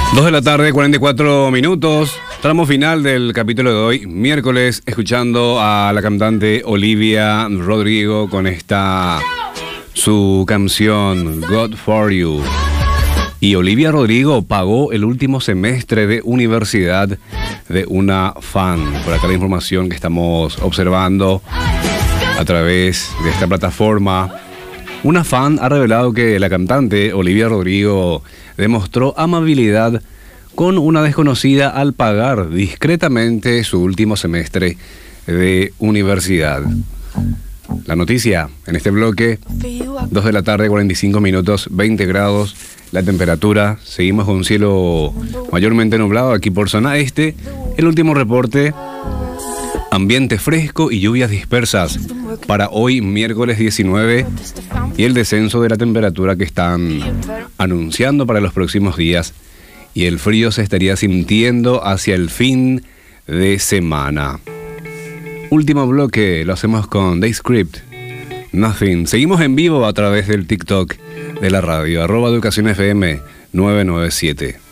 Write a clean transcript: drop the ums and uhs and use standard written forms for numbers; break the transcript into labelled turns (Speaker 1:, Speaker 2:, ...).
Speaker 1: 2 de la tarde, 44 minutos. Tramo final del capítulo de hoy, miércoles, escuchando a la cantante Olivia Rodrigo con su canción God For You. Y Olivia Rodrigo pagó el último semestre de universidad de una fan. Por acá la información que estamos observando a través de esta plataforma. Una fan ha revelado que la cantante Olivia Rodrigo demostró amabilidad con una desconocida al pagar discretamente su último semestre de universidad. La noticia en este bloque, 2 de la tarde, 45 minutos, 20 grados, la temperatura. Seguimos con un cielo mayormente nublado aquí por zona este. El último reporte, ambiente fresco y lluvias dispersas para hoy, miércoles 19, y el descenso de la temperatura que están anunciando para los próximos días. Y el frío se estaría sintiendo hacia el fin de semana. Último bloque, lo hacemos con Dayscript, Nothing. Seguimos en vivo a través del TikTok de la radio, @EducaciónFM 997.